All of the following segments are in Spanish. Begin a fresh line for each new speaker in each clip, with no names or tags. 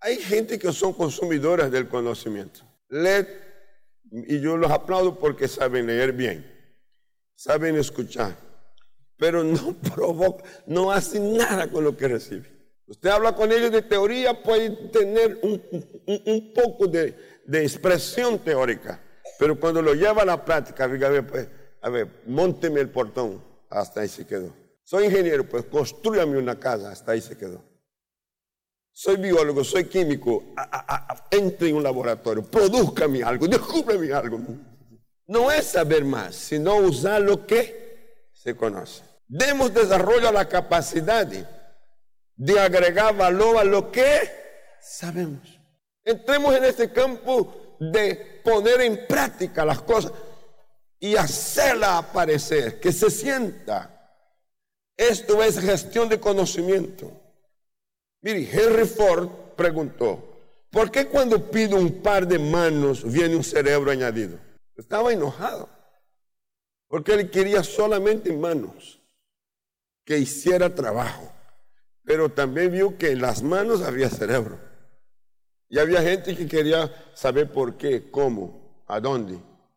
Hay gente que son consumidoras del conocimiento. Leen, y yo los aplaudo porque saben leer bien, saben escuchar, pero no provocan, no hacen nada con lo que reciben. Usted habla con ellos de teoría, puede tener un poco de expresión teórica, pero cuando lo lleva a la práctica, diga, a ver, mónteme el portón, hasta ahí se quedó. Soy ingeniero, pues construyame una casa, hasta ahí se quedó. Soy biólogo, soy químico, entre en un laboratorio, prodúzcame algo, descúbreme algo. No es saber más, sino usar lo que se conoce. Demos desarrollo a la capacidad de agregar valor a lo que sabemos. Entremos en este campo de poner en práctica las cosas y hacerla aparecer, que se sienta. Esto es gestión de conocimiento. Mire, Henry Ford preguntó, ¿por qué cuando pido un par de manos viene un cerebro añadido? Estaba enojado, porque él quería solamente manos, que hiciera trabajo, pero también vio que en las manos había cerebro. Y había gente que quería saber por qué, cómo, a dónde,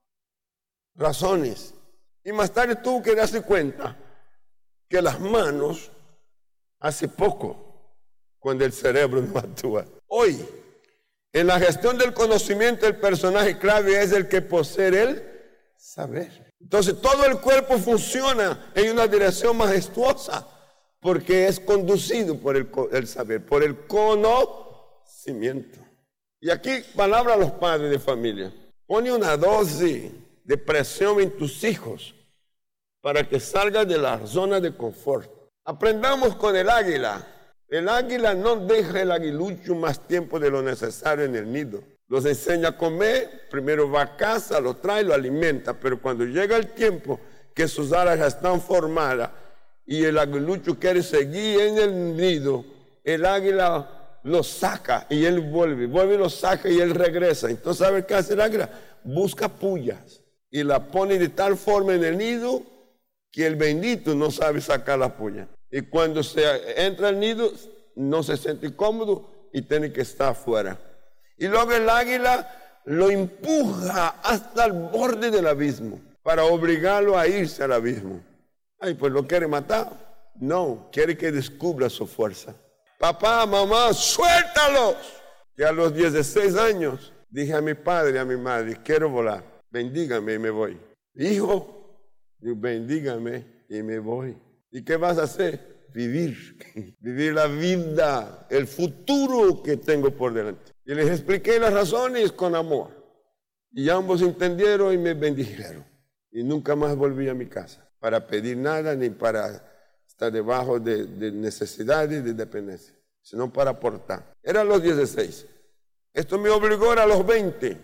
razones. Y más tarde tuvo que darse cuenta que las manos hace poco, cuando el cerebro no actúa. Hoy, en la gestión del conocimiento, el personaje clave es el que posee el saber. Entonces, todo el cuerpo funciona en una dirección majestuosa porque es conducido por el saber, por el conocimiento. Y aquí, palabra a los padres de familia. Pone una dosis de presión en tus hijos para que salgas de la zona de confort. Aprendamos con el águila. El águila no deja el aguilucho más tiempo de lo necesario en el nido. Los enseña a comer, primero va a casa, lo trae, lo alimenta, pero cuando llega el tiempo que sus alas ya están formadas y el aguilucho quiere seguir en el nido, el águila lo saca y él vuelve y lo saca y él regresa. Entonces, ¿sabe qué hace el águila? Busca pullas y la pone de tal forma en el nido que el bendito no sabe sacar la puya. Y cuando se entra al nido, no se siente cómodo y tiene que estar afuera. Y luego el águila lo empuja hasta el borde del abismo para obligarlo a irse al abismo. Ay, pues lo quiere matar. No, quiere que descubra su fuerza. Papá, mamá, suéltalos. Y a los 16 años dije a mi padre y a mi madre, quiero volar. Bendígame y me voy. Hijo, bendígame y me voy. ¿Y qué vas a hacer? Vivir. Vivir la vida, el futuro que tengo por delante. Y les expliqué las razones con amor. Y ambos entendieron y me bendijeron. Y nunca más volví a mi casa para pedir nada ni para estar debajo de necesidades y de dependencia, sino para aportar. Eran los 16. Esto me obligó a los 20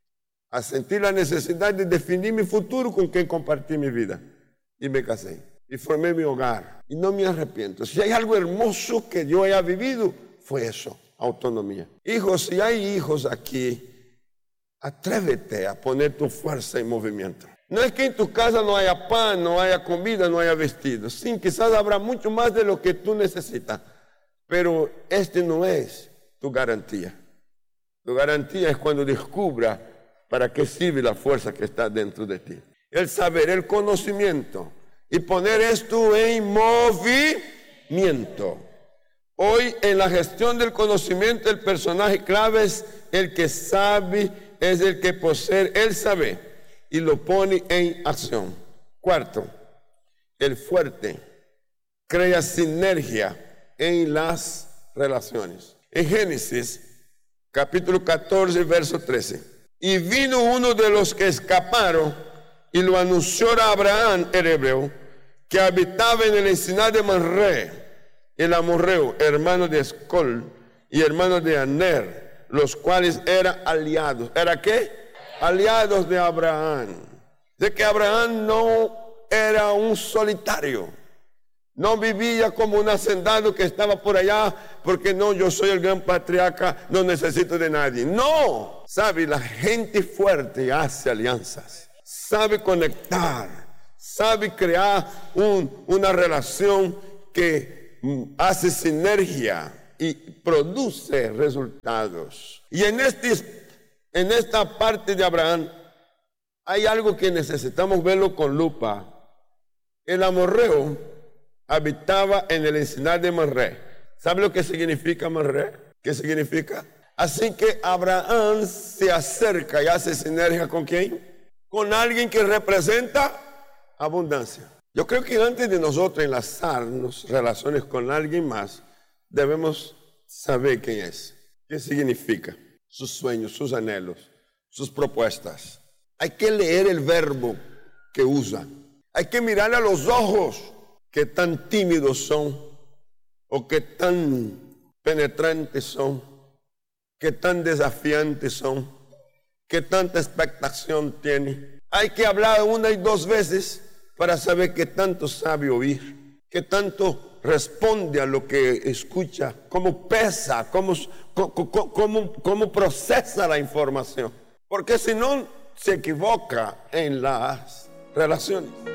a sentir la necesidad de definir mi futuro con quien compartí mi vida. Y me casé. Y formé mi hogar. Y no me arrepiento. Si hay algo hermoso que yo haya vivido, fue eso, autonomía. Hijos, si hay hijos aquí, atrévete a poner tu fuerza en movimiento. No es que en tu casa no haya pan, no haya comida, no haya vestido. Sí, quizás habrá mucho más de lo que tú necesitas. Pero este no es tu garantía. Tu garantía es cuando descubras para qué sirve la fuerza que está dentro de ti. El saber, el conocimiento. Y poner esto en movimiento. Hoy en la gestión del conocimiento el personaje clave es el que sabe, es el que posee el saber y lo pone en acción. Cuarto, el fuerte crea sinergia en las relaciones. En Génesis capítulo 14 verso 13. Y vino uno de los que escaparon y lo anunció a Abraham el hebreo, que habitaba en el encinar de Manré, el amorreo, hermano de Escol y hermano de Aner, los cuales eran aliados. ¿Era qué? Aliados de Abraham. De que Abraham no era un solitario. No vivía como un hacendado que estaba por allá, porque no, yo soy el gran patriarca, no necesito de nadie. No, sabe, la gente fuerte hace alianzas, sabe conectar, sabe crear una relación que hace sinergia y produce resultados. Y en esta parte de Abraham hay algo que necesitamos verlo con lupa. El amorreo habitaba en el encinar de Mamre. ¿Sabe lo que significa Mamre? ¿Qué significa? Así que Abraham se acerca y hace sinergia ¿con quién? Con alguien que representa abundancia. Yo creo que antes de nosotros enlazarnos relaciones con alguien más, debemos saber quién es, qué significa, sus sueños, sus anhelos, sus propuestas. Hay que leer el verbo que usa. Hay que mirarle a los ojos, qué tan tímidos son, o qué tan penetrantes son, qué tan desafiantes son, qué tanta expectación tiene. Hay que hablar una y dos veces para saber qué tanto sabe oír, qué tanto responde a lo que escucha, cómo pesa, cómo procesa la información. Porque si no, se equivoca en las relaciones.